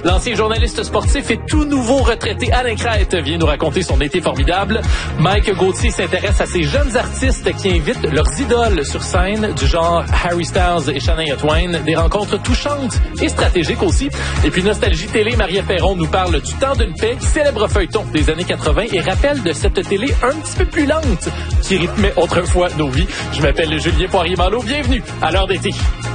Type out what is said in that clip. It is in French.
L'ancien journaliste sportif et tout nouveau retraité Alain Crête vient nous raconter son été formidable. Mike Gauthier s'intéresse à ces jeunes artistes qui invitent leurs idoles sur scène, du genre Harry Styles et Shania Twain. Des rencontres touchantes et stratégiques aussi. Et puis Nostalgie Télé, Marie-Ève Perron nous parle du Temps d'une paix, célèbre feuilleton des années 80 et rappelle de cette télé un petit peu plus lente qui rythmait autrefois nos vies. Je m'appelle Julien Poirier-Malo. Bienvenue à l'heure d'été.